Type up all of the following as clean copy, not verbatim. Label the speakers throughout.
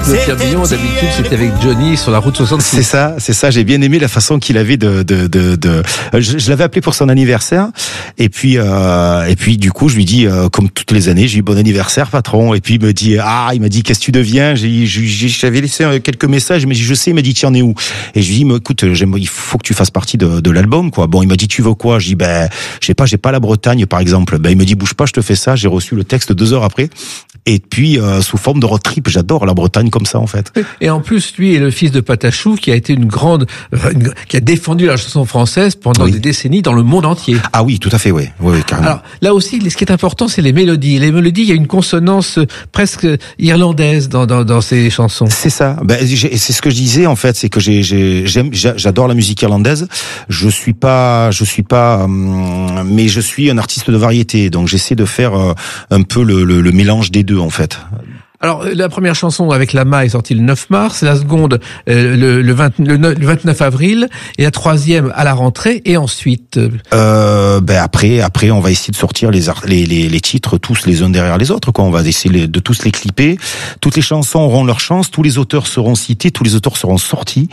Speaker 1: Le Tourbillon, d'habitude, c'était avec Johnny sur la route 66.
Speaker 2: C'est ça. J'ai bien aimé la façon qu'il avait je l'avais appelé pour son anniversaire. Et puis, du coup, je lui dis, comme toutes les années, j'ai eu bon anniversaire, patron. Et puis, il m'a dit, qu'est-ce que tu deviens? J'avais laissé quelques messages, mais je sais, il m'a dit, tu en es où? Et je lui dis, écoute, il faut que tu fasses partie de l'album, quoi. Bon, il m'a dit, tu veux quoi? Je dis, je sais pas, j'ai pas la Bretagne, par exemple. Il me dit, bouge pas, je te fais ça. J'ai reçu le texte 2 heures après. Et puis, sous forme de road trip, j'adore la Bretagne comme ça, en fait.
Speaker 1: Et en plus, lui est le fils de Patachou, qui a été qui a défendu la chanson française pendant des décennies dans le monde entier.
Speaker 2: Ah oui, tout à fait, oui, carrément.
Speaker 1: Alors, là aussi, ce qui est important, c'est les mélodies. Les mélodies, il y a une consonance presque irlandaise dans ces chansons.
Speaker 2: C'est ça. C'est ce que je disais, en fait, c'est que j'adore la musique irlandaise. Je suis pas, mais je suis un artiste de variété. Donc, j'essaie de faire un peu le mélange des deux, en fait.
Speaker 1: Alors, la première chanson avec Lama est sortie le 9 mars, la seconde le 29 avril, et la troisième à la rentrée, et ensuite...
Speaker 2: Après, on va essayer de sortir les titres tous les uns derrière les autres, quoi. On va essayer de tous les clipper. Toutes les chansons auront leur chance, tous les auteurs seront cités, tous les auteurs seront sortis,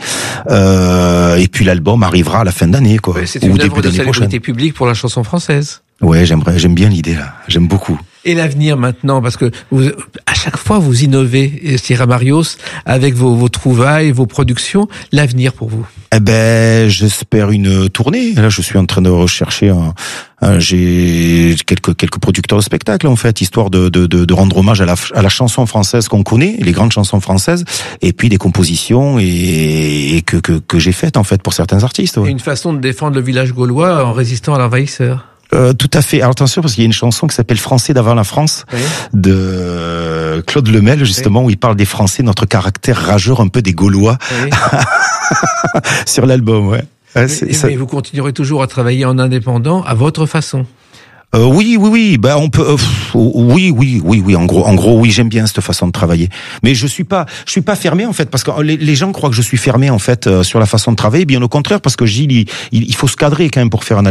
Speaker 2: et puis l'album arrivera à la fin d'année, quoi.
Speaker 1: Ouais, c'est une œuvre de célébrité publique pour la chanson française.
Speaker 2: Ouais, j'aime bien l'idée, là. J'aime beaucoup.
Speaker 1: Et l'avenir maintenant, parce que à chaque fois vous innovez, Sierra Marios, avec vos trouvailles, vos productions. L'avenir pour vous?
Speaker 2: J'espère une tournée. Là, je suis en train de rechercher j'ai quelques producteurs de spectacles, en fait, histoire de rendre hommage à la chanson française qu'on connaît, les grandes chansons françaises, et puis des compositions et que j'ai faites, en fait, pour certains artistes. Ouais.
Speaker 1: Et une façon de défendre le village gaulois en résistant à l'envahisseur.
Speaker 2: Tout à fait. Alors attention, parce qu'il y a une chanson qui s'appelle Français d'avant la France, de Claude Lemel, justement, où il parle des Français, notre caractère rageur un peu des Gaulois, sur l'album, ouais.
Speaker 1: Mais vous continuerez toujours à travailler en indépendant à votre façon.
Speaker 2: Oui. On peut. Oui. En gros, oui. J'aime bien cette façon de travailler. Mais je suis pas fermé, en fait, parce que les gens croient que je suis fermé, en fait, sur la façon de travailler. Bien au contraire, parce que Gilles, il faut se cadrer quand même pour faire un